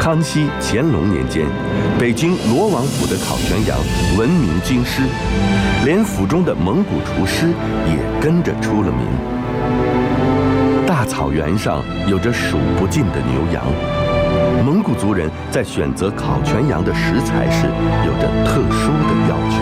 康熙、乾隆年间，北京罗王府的烤全羊闻名京师，连府中的蒙古厨师也跟着出了名。大草原上有着数不尽的牛羊，蒙古族人在选择烤全羊的食材时有着特殊的要求。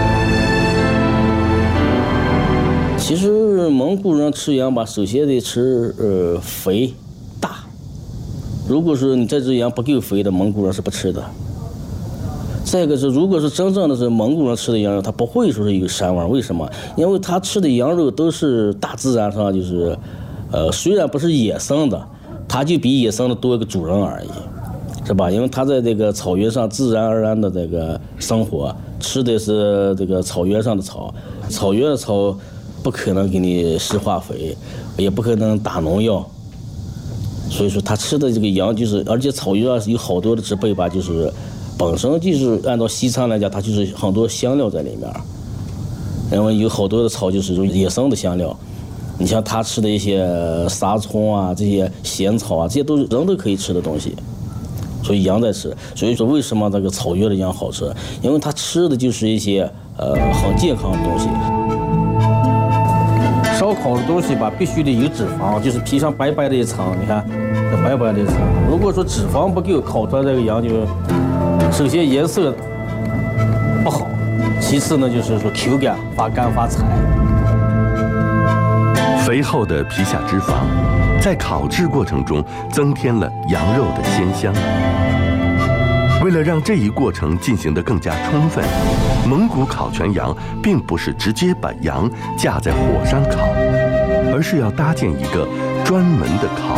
其实蒙古人吃羊吧，首先得吃肥大。如果说你这只羊不够肥的，蒙古人是不吃的。再一个是，如果是真正的是蒙古人吃的羊肉，他不会说是有膻味。为什么？因为他吃的羊肉都是大自然上就是，虽然不是野生的，他就比野生的多一个主人而已，是吧？因为他在这个草原上自然而然的这个生活，吃的是这个草原上的草，草原的草不可能给你施化肥，也不可能打农药。所以说他吃的这个羊就是，而且草原上有好多的植被吧，就是本身就是按照西餐来讲，它就是很多香料在里面，因为有好多的草就是野生的香料。你像他吃的一些沙葱啊，这些咸草啊，这些都是人都可以吃的东西，所以羊在吃。所以说为什么这个草原的羊好吃？因为它吃的就是一些很健康的东西。烧烤的东西吧，必须得有脂肪，就是皮上白白的一层，你看这白白的一层。如果说脂肪不够，烤出来这个羊就首先颜色不好，其次呢就是说口感发干发柴。 肥厚的皮下脂肪在烤制过程中增添了羊肉的鲜香。为了让这一过程进行得更加充分，蒙古烤全羊并不是直接把羊架在火上烤，而是要搭建一个专门的烤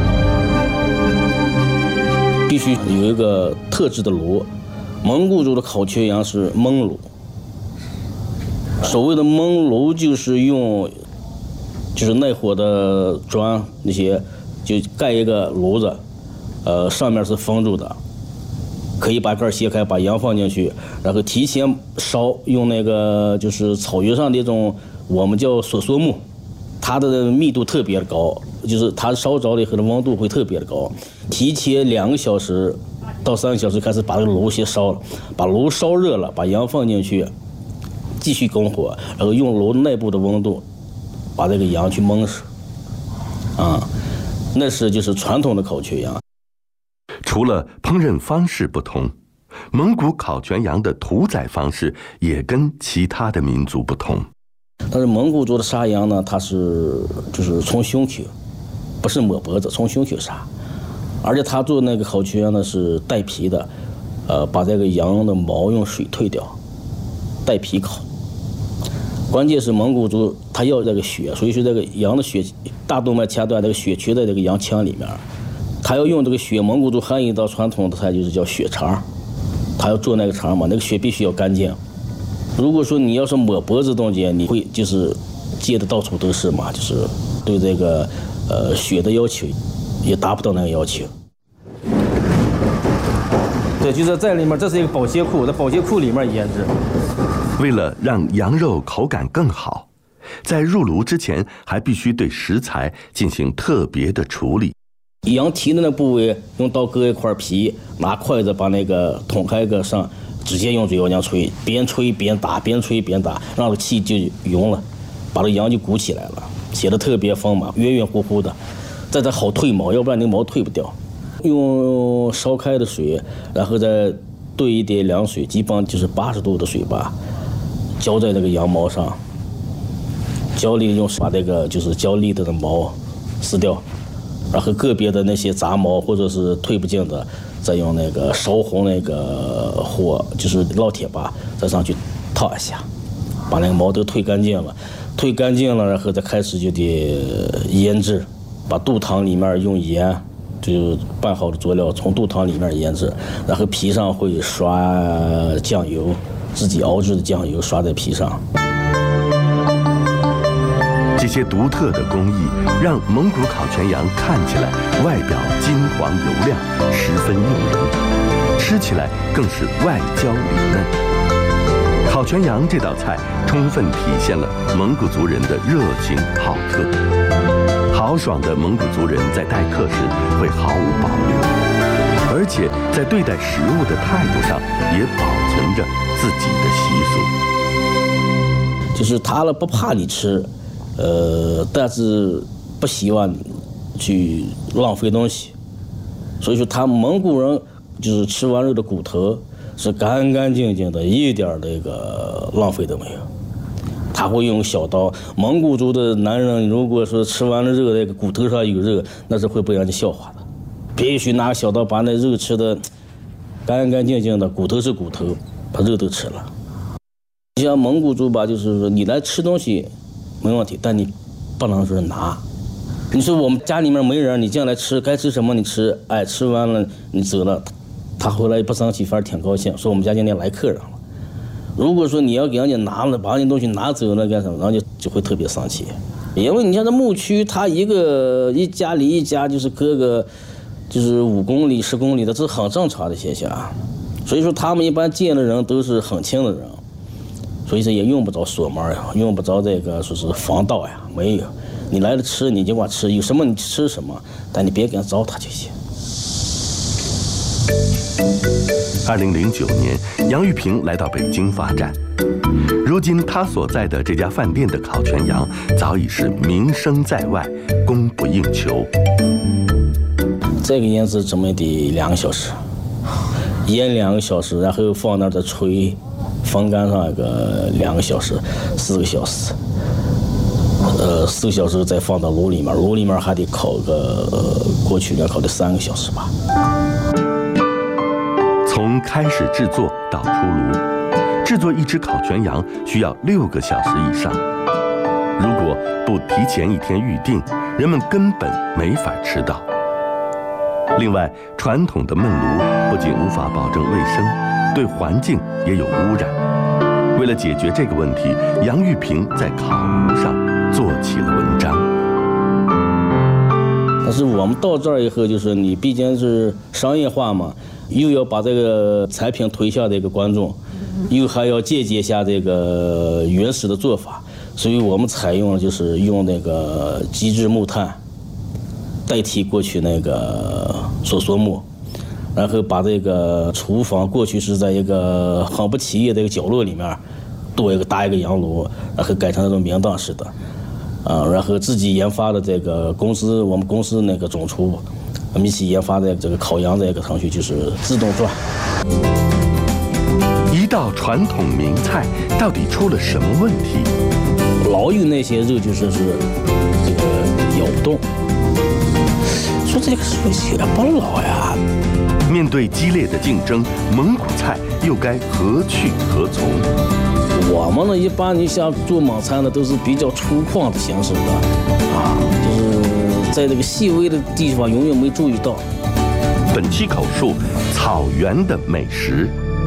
炉， 必须有一个特制的炉。蒙古族的烤全羊是焖炉，所谓的焖炉就是用耐火的砖那些，就盖一个炉子，上面是封住的。可以把盖掀开，把羊放进去，然后提前烧，用那个就是草原上的一种我们叫索索木，它的密度特别高，就是它烧着了以后的温度会特别的高。提前2个小时到3个小时开始把这个炉先烧了，把炉烧热了，把羊放进去，继续拱火，然后用炉内部的温度把这个羊去焖死，那是就是传统的烤全羊。 除了烹饪方式不同，蒙古烤全羊的屠宰方式也跟其他的民族不同。 但是蒙古族的杀羊呢，它是就是从胸口，不是抹脖子，从胸口杀，而且他做那个烤全羊呢是带皮的，把这个羊的毛用水退掉，带皮烤。关键是蒙古族他要这个血，所以说这个羊的血大动脉切断，这个血缺在这个羊腔里面。他要用这个血，蒙古族还有一道传统的菜就是叫血肠，他要做那个肠嘛，那个血必须要干净。如果说你要是抹脖子东西，你会就是溅的到处都是嘛，就是对这个血的要求也达不到那个要求。对，就是在里面，这是一个保鲜库，在保鲜库里面腌制。 为了让羊肉口感更好，在入炉之前还必须对食材进行特别的处理。 羊蹄的那部位用刀割一块皮，拿筷子把那个捅开个上，直接用嘴巴这样吹，边吹边打，边吹边打，让这气就匀了，把这羊就鼓起来了，写的特别丰满，圆圆乎乎的，再好退毛，要不然那个毛退不掉。用烧开的水，然后再兑一点凉水，基本上就是80度的水吧，浇在这个羊毛上，浇力用把这个就是焦粒的毛撕掉。然后个别的那些杂毛或者是退不尽的，再用那个烧红那个火，就是烙铁把再上去套一下，把那个毛都退干净了。退干净了，然后再开始就得腌制，把肚汤里面用盐，就拌好的佐料从肚汤里面腌制，然后皮上会刷酱油，自己熬制的酱油刷在皮上。 这些独特的工艺让蒙古烤全羊看起来外表金黄油亮，十分诱人，吃起来更是外焦里嫩。烤全羊这道菜充分体现了蒙古族人的热情好客，豪爽的蒙古族人在待客时会毫无保留， 而且在对待食物的态度上也保存着自己的习俗。就是他不怕你吃，但是不希望去浪费东西。所以说，他蒙古人就是吃完肉的骨头是干干净净的，一点那个浪费都没有。他会用小刀。蒙古族的男人如果说吃完了肉，那个骨头上有肉，那是会被人家笑话的。必须拿个小刀把那肉吃的干干净净的，骨头是骨头，把肉都吃了。像蒙古族吧，就是说你来吃东西没问题，但你不能说拿。你说我们家里面没人，你进来吃，该吃什么你吃，哎，吃完了你走了，他回来不生气，反而挺高兴，说我们家今天来客人了。如果说你要给人家拿了，把人家东西拿走了干什么，人家就会特别生气。因为你像这牧区，他一家离一家就是隔个就是5公里10公里的，这是很正常的现象。所以说他们一般见的人都是很亲的人，所以说也用不着锁门呀，用不着这个说是防盗呀，没有。你来了吃你就管吃，有什么你吃什么，但你别给人糟蹋就行。 2009年，杨玉平来到北京发展。如今他所在的这家饭店的烤全羊早已是名声在外，供不应求。 这个腌制怎么也得2个小时，腌2个小时，然后放那儿再吹，风干上一个2个小时，4个小时。4个小时再放到炉里面，炉里面还得烤个过去要烤得3个小时吧。 从开始制作到出炉，制作一只烤全羊需要6个小时以上。如果不提前1天预定，人们根本没法吃到。另外，传统的焖炉不仅无法保证卫生，对环境也有污染。为了解决这个问题，杨玉平在烤炉上做起了文章。 但是我们到这儿以后，就是你毕竟是商业化嘛，又要把这个产品推向这个观众，又还要借鉴一下这个原始的做法，所以我们采用就是用那个机制木炭代替过去那个索木，然后把这个厨房过去是在一个很不起眼的一个角落里面搭一个洋炉，然后改成那种明档式的，然后自己研发的这个我们公司那个总厨，我们一起研发的这个烤羊这个程序就是自动转。 一道传统名菜到底出了什么问题？ 老有那些肉就是这个咬不动，说这个水也不老呀。 面对激烈的竞争，蒙古菜又该何去何从？ 我们呢，一般你像做蒙餐的都是比较粗犷的形式的，就是在这个细微的地方永远没注意到。 本期口述：草原的美食。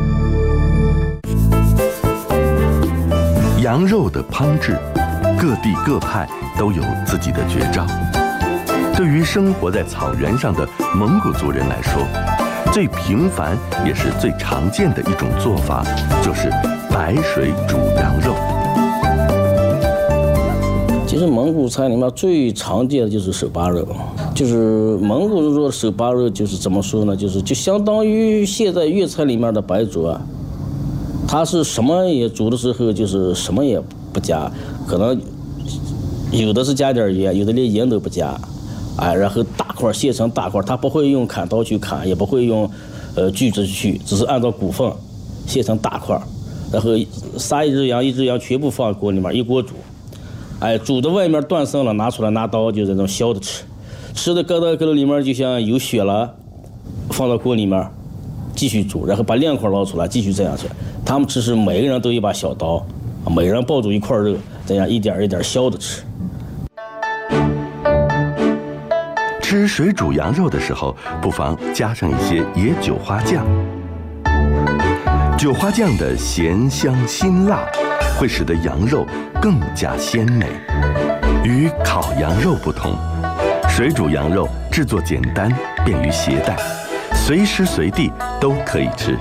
羊肉的烹制，各地各派都有自己的绝招。对于生活在草原上的蒙古族人来说，最平凡也是最常见的一种做法，就是白水煮羊肉。 其实蒙古菜里面最常见的就是手扒肉，就是蒙古人说的手扒肉，就是怎么说呢？就相当于现在粤菜里面的白煮啊，它是什么也煮的时候就是什么也不加，可能有的是加点盐，有的连盐都不加。然后大块切成大块，他不会用砍刀去砍，也不会用锯子去，只是按照骨缝切成大块，然后杀一只羊全部放锅里面一锅煮，煮的外面断生了，拿出来拿刀就这种削的吃，吃的搁到里面就像有血了，放到锅里面继续煮，然后把亮块捞出来继续这样吃。他们吃是每个人都一把小刀，每人抱住一块肉，这样一点一点削的吃。 吃水煮羊肉的时候，不妨加上一些野韭花酱。韭花酱的咸香辛辣，会使得羊肉更加鲜美。与烤羊肉不同，水煮羊肉制作简单，便于携带，随时随地都可以吃。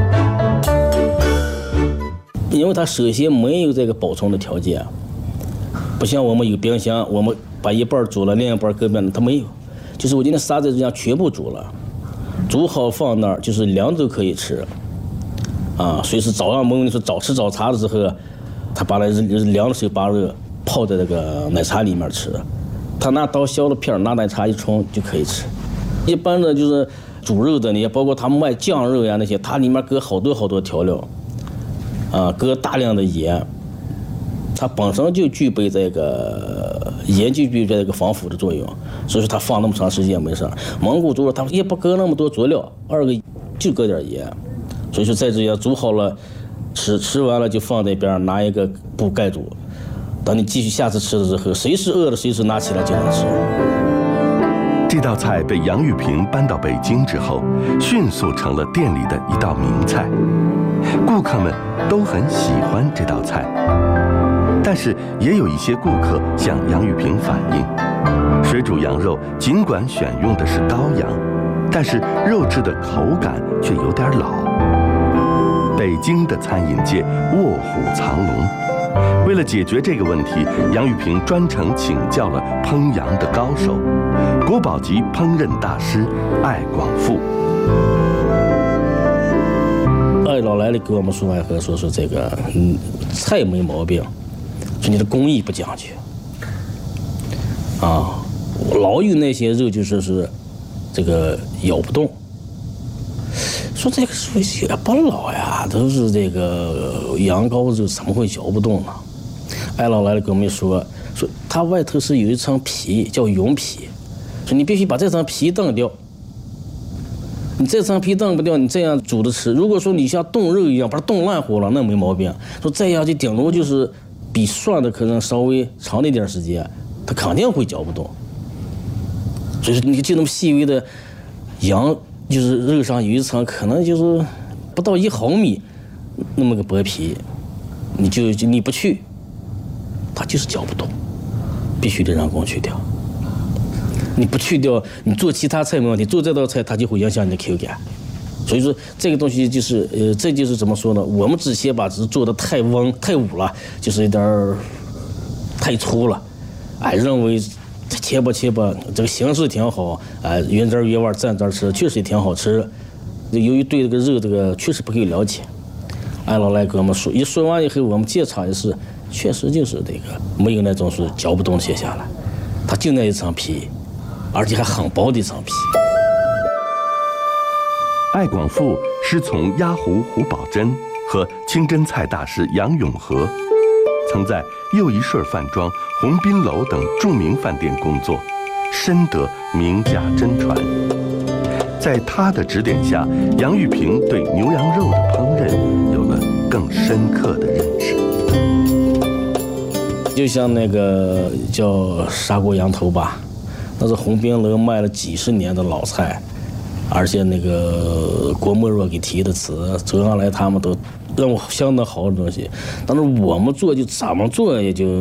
因为它首先没有这个保存的条件，不像我们有冰箱，我们把一半煮了，另一半搁边了，它没有。就是我今天杀这只羊全部煮了， 煮好放那儿，就是凉都可以吃。啊，随时早上我们说早吃早茶的时候，他把那凉的时候把肉泡在那个奶茶里面吃，他拿刀削了片，拿奶茶一冲就可以吃。一般的就是煮肉的，也包括他们卖酱肉呀那些，它里面搁好多调料，啊，搁大量的盐，它本身就具备这个盐就具备这个防腐的作用，所以说它放那么长时间没事。蒙古族它也不搁那么多佐料，二个就搁点盐，所以说在这样煮好了，吃完了就放在一边，拿一个布盖住，等你继续下次吃的时候，随时饿了随时拿起来就能吃。 这道菜被杨玉萍搬到北京之后，迅速成了店里的一道名菜，顾客们都很喜欢这道菜。但是也有一些顾客向杨玉萍反映，水煮羊肉尽管选用的是羔羊，但是肉质的口感却有点老。北京的餐饮界卧虎藏龙，为了解决这个问题，杨玉萍专程请教了烹羊的高手，国宝级烹饪大师艾广富。 艾老来了给我们说完后说这个菜没毛病，说你的工艺不讲究啊，老有那些肉就说是这个咬不动，说这个说也不老呀，都是这个羊羔肉怎么会咬不动呢？艾老来了跟我们说它外头是有一层皮叫蛹皮，说你必须把这层皮蹬掉，你这层皮蹬不掉，你这样煮着吃。如果说你像冻肉一样把它冻烂乎了，那没毛病。说这样就顶多就是比涮的可能稍微长一点时间，它肯定会嚼不动。所以说你就那么细微的羊，就是肉上有一层可能就是不到1毫米那么个薄皮，你不去，它就是嚼不动，必须得人工去掉。你不去掉，你做其他菜没问题，做这道菜它就会影响你的口感。所以说这个东西就是这就是怎么说呢？我们只先把只是做的太翁太武了，就是有点太粗了，认为切吧这个形式挺好，原汁原味蘸着吃，确实也挺好吃。由于对这个肉这个确实不够了解，艾老来跟我们说，一说完以后，我们检查一试，确实就是这个没有那种是嚼不动切下来，它就那一层皮。而且还很薄的一层皮。 艾广富师从鸭湖胡宝珍和清真菜大师杨永和，曾在又一顺饭庄、鸿宾楼等著名饭店工作，深得名家真传。在他的指点下，杨玉萍对牛羊肉的烹饪有了更深刻的认识。 就像那个叫砂锅羊头吧。那是鸿宾楼卖了几十年的老菜，而且那个郭沫若给提的词，周恩来他们都让我相当好的东西，但是我们做就怎么做也就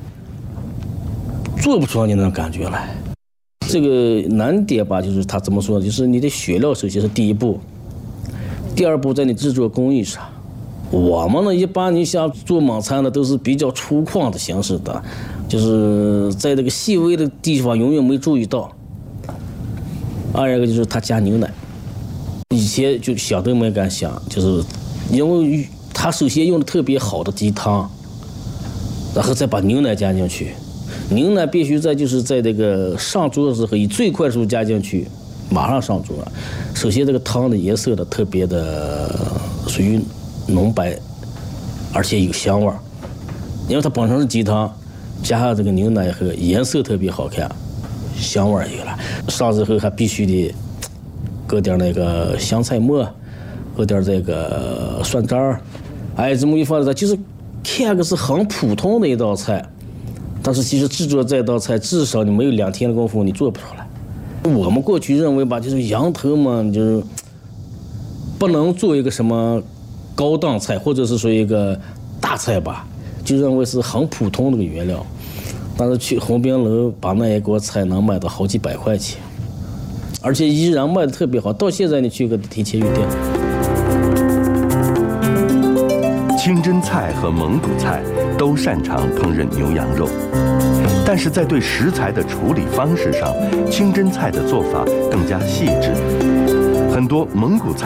做不出你那种感觉来。这个难点吧，就是他怎么说，就是你的选料首先是第一步，第二步在你制作工艺上。我们呢，一般你像做蒙餐的都是比较粗犷的形式的，就是在这个细微的地方永远没注意到。二一个就是他加牛奶，以前就想都没敢想，就是因为他首先用的特别好的鸡汤，然后再把牛奶加进去，牛奶必须在这个上桌的时候以最快速加进去，马上上桌。首先这个汤的颜色的特别的属于浓白，而且有香味儿，因为它本身是鸡汤，加上这个牛奶以后，颜色特别好看，香味儿有了。上之后还必须得搁点那个香菜末，搁点这个蒜渣儿，这么一放在，就是看个是很普通的一道菜，但是其实制作这道菜，至少你没有2天的功夫，你做不出来。我们过去认为吧，就是羊头嘛，就是不能做一个什么高档菜，或者是说一个大菜吧，就认为是很普通的个原料。但是去鸿宾楼把那一锅菜能卖到好几百块钱，而且依然卖的特别好，到现在你去个提前预定。 清真菜和蒙古菜都擅长烹饪牛羊肉，但是在对食材的处理方式上，清真菜的做法更加细致。 很多蒙古菜